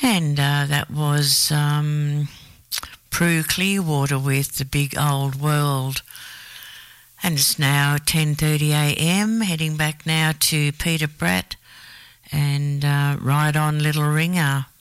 And that was Prue Clearwater with The Big Old World. And it's now 10:30am, heading back now to Peter Pratt and Ride On Little Ringer.